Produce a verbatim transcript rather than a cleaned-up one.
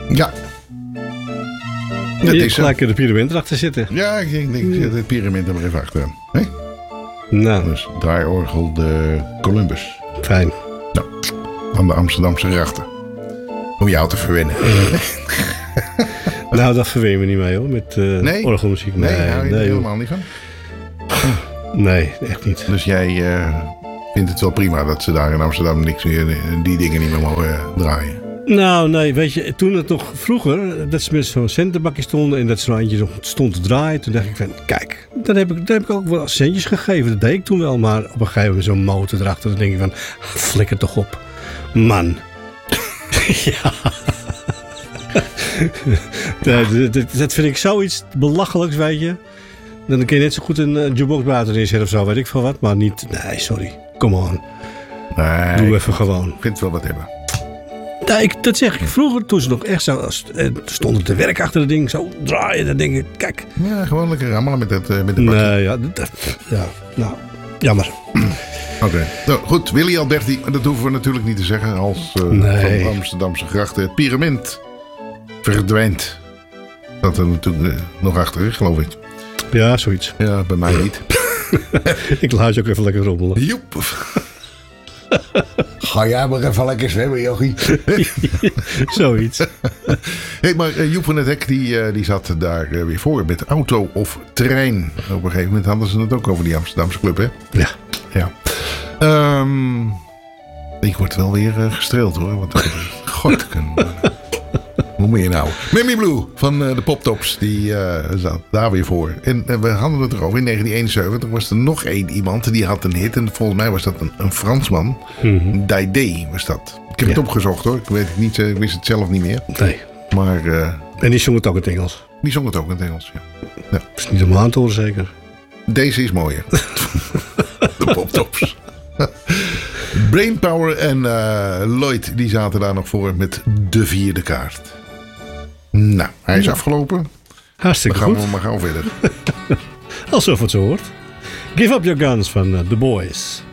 Ja. Dat Je is zo. gelijk in de piramide erachter zitten. Ja, ik denk, ik zet het piramide er maar even achter. Hey? Nou, Dus draaiorgel de Columbus. fijn. Nou, aan de Amsterdamse grachten. Om jou te verwennen. Nou, dat verween we niet mee hoor, met uh, Nee? orgelmuziek. Nee, Nee, hou je er nee, helemaal niet van? nee, echt niet. Dus jij uh, vindt het wel prima dat ze daar in Amsterdam niks meer, die dingen niet meer mogen uh, draaien? Nou, nee, weet je, toen het nog vroeger, dat ze met zo'n centenbakje stonden en dat zo'n eindje nog stond te draaien, toen dacht ik van, kijk, dan heb ik, dan heb ik ook wel centjes gegeven. Dat deed ik toen wel, maar op een gegeven moment zo'n motor erachter, dan denk ik van, flikker toch op. Man. Ja. dat, dat, dat vind ik zoiets belachelijks, weet je. Dan kun je net zo goed een, een jukebox buiten inzetten of zo, weet ik veel wat. Maar niet, nee, sorry, come on. Nee, Doe even gewoon. Ik vind het wel wat hebben. Nee, ik, dat zeg ik. Vroeger, toen ze nog echt zo eh, stonden te werk achter het ding, zo draaien, dan denk ik, kijk. Ja, gewoon lekker rammelen met, het, uh, met de bakje. Nee, ja, dat, ja, nou, jammer. Oké. Okay. Nou, goed, Willy Alberti, dat hoeven we natuurlijk niet te zeggen als uh, Nee. van de Amsterdamse grachten. Het pyramid verdwijnt. Dat er natuurlijk uh, nog achter is, geloof ik. Ja, zoiets. Ja, bij mij niet. Ik laat je ook even lekker rommelen. Joep. Ga jij maar even lekker zwemmen, jochie. Zoiets. Hey, maar uh, Joep van het Hek die, uh, die zat daar uh, weer voor met auto of trein. Op een gegeven moment hadden ze het ook over die Amsterdamse club, hè? Ja. Ja. Um, ik word wel weer uh, gestreeld, hoor. Want, uh, God, kan, hoe moet je nou? Mammy Blue van uh, de Poptops, die uh, zat daar weer voor. En uh, we hadden het erover. In negentien eenenzeventig was er nog één iemand die had een hit. En volgens mij was dat een, een Fransman. Mm-hmm. Daidé was dat. Ik heb Ja. het opgezocht, hoor. Ik weet het niet, ik wist het zelf niet meer. Nee. Maar uh, En die zong het ook in het Engels. die zong het ook in het Engels. Ja. Ja. Dat is niet helemaal aan te horen, zeker. Deze is mooier. De Poptops. Brainpower en uh, Lloyd die zaten daar nog voor met de vierde kaart. Nou, hij is Ja. afgelopen. Dan Hartstikke gaan goed. we maar gauw verder. Alsof het zo hoort. Give up your guns van uh, The Boys.